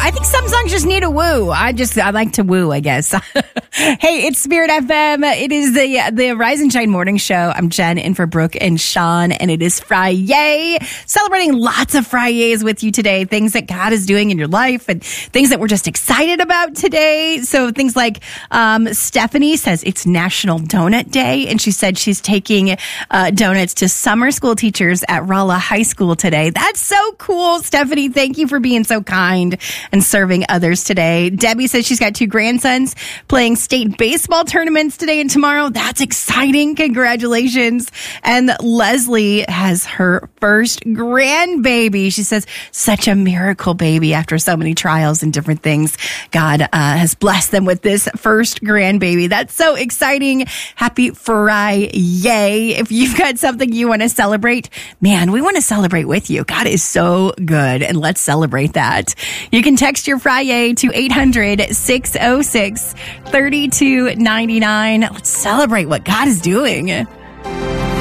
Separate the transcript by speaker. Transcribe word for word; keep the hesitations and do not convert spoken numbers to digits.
Speaker 1: I think some songs just need a woo. I just, I like to woo, I guess. Hey, it's Spirit F M. It is the the Rise and Shine Morning Show. I'm Jen in for Brooke and Sean, and it is Friday. Celebrating lots of Fridays with you today. Things that God is doing in your life and things that we're just excited about today. So things like um, Stephanie says it's National Donut Day, and she said she's taking uh, donuts to summer school teachers at Rolla High School today. That's so cool, Stephanie. Thank you for being so kind and serving others today. Debbie says she's got two grandsons playing state baseball tournaments today and tomorrow. That's exciting. Congratulations. And Leslie has her first grandbaby. She says, such a miracle baby after so many trials and different things. God uh, has blessed them with this first grandbaby. That's so exciting. Happy Friday. If you've got something you want to celebrate, man, we want to celebrate with you. God is so good, and let's celebrate that. You can text your Friday to eight hundred, six oh six, three two nine nine. Let's celebrate what God is doing.